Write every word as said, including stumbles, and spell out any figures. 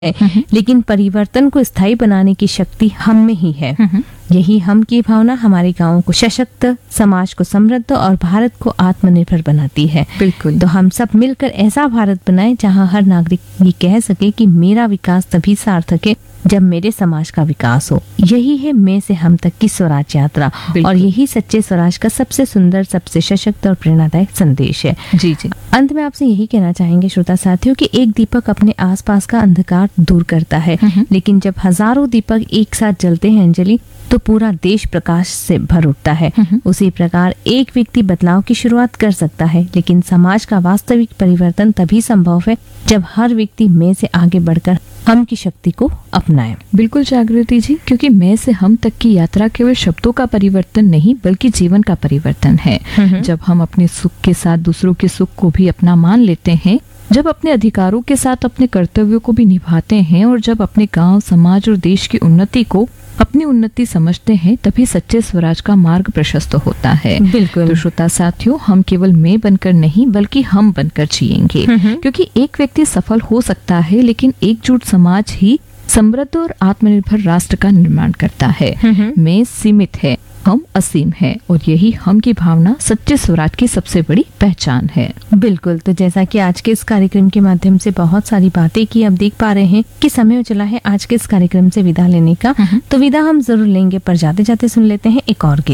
है, लेकिन परिवर्तन को स्थायी बनाने की शक्ति हम में ही है। यही हम की भावना हमारे गांवों को सशक्त, समाज को समृद्ध और भारत को आत्मनिर्भर बनाती है। बिल्कुल। तो हम सब मिलकर ऐसा भारत बनाएं जहां हर नागरिक ये कह सके कि मेरा विकास तभी सार्थक है जब मेरे समाज का विकास हो। यही है मैं से हम तक की स्वराज यात्रा, और यही सच्चे स्वराज का सबसे सुंदर, सबसे सशक्त और प्रेरणादायक संदेश है। जी जी। अंत में आपसे यही कहना चाहेंगे श्रोता साथियों कि एक दीपक अपने आसपास का अंधकार दूर करता है, लेकिन जब हजारों दीपक एक साथ जलते हैं अंजलि, तो पूरा देश प्रकाश से भर उठता है। उसी प्रकार एक व्यक्ति बदलाव की शुरुआत कर सकता है, लेकिन समाज का वास्तविक परिवर्तन तभी संभव है जब हर व्यक्ति मैं से आगे बढ़कर हम की शक्ति को अपनाए। बिल्कुल जागृति जी, क्योंकि मैं से हम तक की यात्रा केवल शब्दों का परिवर्तन नहीं बल्कि जीवन का परिवर्तन है। जब हम अपने सुख के साथ दूसरों के सुख को भी अपना मान लेते हैं, जब अपने अधिकारों के साथ अपने कर्तव्यों को भी निभाते हैं, और जब अपने गांव, समाज और देश की उन्नति को अपनी उन्नति समझते हैं, तभी सच्चे स्वराज का मार्ग प्रशस्त होता है। बिल्कुल। तो श्रोता साथियों, हम केवल मैं बनकर नहीं बल्कि हम बनकर जिएंगे, क्योंकि एक व्यक्ति सफल हो सकता है, लेकिन एकजुट समाज ही समृद्ध और आत्मनिर्भर राष्ट्र का निर्माण करता है। मैं सीमित है, हम असीम है, और यही हम की भावना सच्चे स्वराज की सबसे बड़ी पहचान है। बिल्कुल। तो जैसा कि आज के इस कार्यक्रम के माध्यम से बहुत सारी बातें की, अब देख पा रहे हैं कि समय हो चला है आज के इस कार्यक्रम से विदा लेने का। तो विदा हम जरूर लेंगे, पर जाते जाते सुन लेते हैं एक और गीत।